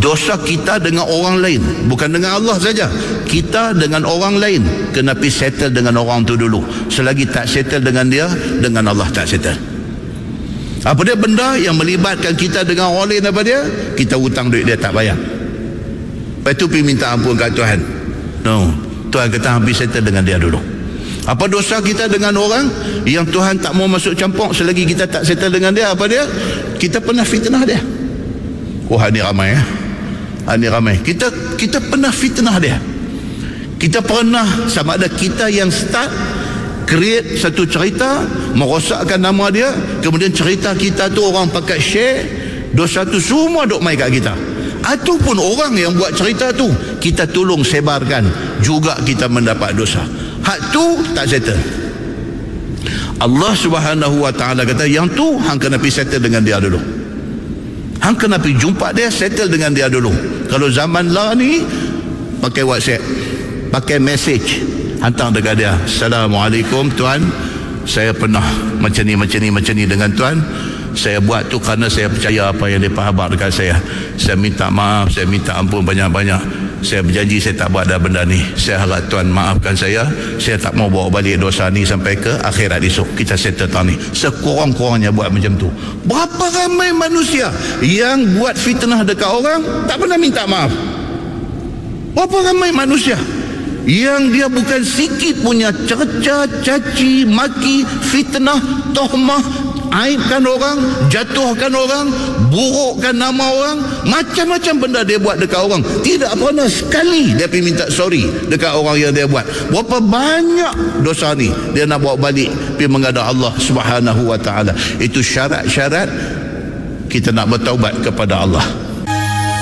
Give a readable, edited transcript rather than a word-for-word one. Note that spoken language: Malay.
Dosa kita dengan orang lain, bukan dengan Allah saja. Kita dengan orang lain kena pergi settle dengan orang tu dulu. Selagi tak settle dengan dia, dengan Allah tak settle. Apa dia benda yang melibatkan kita dengan orang lain, apa dia? Kita hutang duit dia tak bayar. Lepas tu pergi minta ampun kat Tuhan. No, Tuhan kata habis settle dengan dia dulu. Apa dosa kita dengan orang yang Tuhan tak mau masuk campur selagi kita tak settle dengan dia, apa dia? Kita pernah fitnah dia. Wah, ni ramai ini ramai. Kita pernah fitnah dia. Kita pernah, sama ada kita yang start create satu cerita, merosakkan nama dia, kemudian cerita kita tu orang pakai share, dosa tu semua duk mai kat kita. Ataupun orang yang buat cerita tu kita tolong sebarkan, juga kita mendapat dosa. Hak tu tak settle. Allah Subhanahu wa ta'ala kata, yang tu hang kena pergi settle dengan dia dulu. Hang kena pergi jumpa dia, settle dengan dia dulu. Kalau zaman lah ni, pakai WhatsApp, pakai message, hantar dekat dia, Assalamualaikum Tuan, saya pernah macam ni dengan Tuan. Saya buat tu kerana saya percaya apa yang dia habaq dekat saya. Saya minta maaf, saya minta ampun banyak-banyak. Saya berjanji saya tak buat dah benda ni. Saya harap Tuan maafkan saya. Saya tak mau bawa balik dosa ni sampai ke akhirat esok. Kita settle tahun ni. Sekurang-kurangnya buat macam tu. Berapa ramai manusia yang buat fitnah dekat orang tak pernah minta maaf. Berapa ramai manusia yang dia bukan sikit punya cerca, caci, maki, fitnah, tohmah, aibkan orang, jatuhkan orang, burukkan nama orang, macam-macam benda dia buat dekat orang. Tidak pernah sekali dia pergi minta sorry dekat orang yang dia buat. Berapa banyak dosa ni dia nak bawa balik pergi menghadap Allah Subhanahu wa ta'ala. Itu syarat-syarat kita nak bertaubat kepada Allah.